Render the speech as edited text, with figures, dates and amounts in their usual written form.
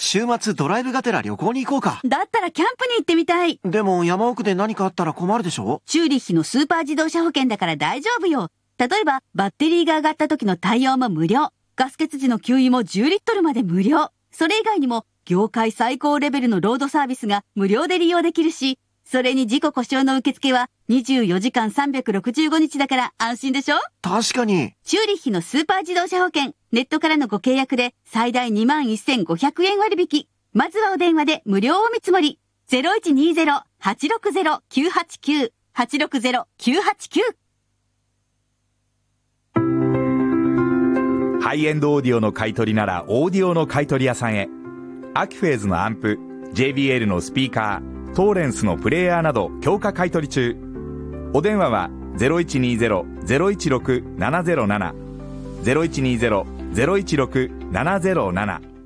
週末ドライブがてら旅行に行こうか。 だったらキャンプに行ってみたい。 でも山奥で何かあったら困るでしょ？ チューリッヒのスーパー自動車保険だから大丈夫よ。例えば、バッテリーが上がった時の対応も無料。ガス欠時の給油も10リットルまで無料。それ以外にも、業界最高レベルのロードサービスが無料で利用できるし、それに事故故障の受付は24時間365日だから安心でしょ？ 確かに。 チューリッヒのスーパー自動車保険。ネットからのご契約で最大21,500円割引。まずはお電話で無料お見積もり。0120-860-989。860-989。 ハイエンドオーディオの買い取りならオーディオの買い取り屋さんへ。アキフェーズのアンプ、JBL のスピーカー、トーレンスのプレイヤーなど強化買い取り中。お電話は 0120-016-707 0120-016-707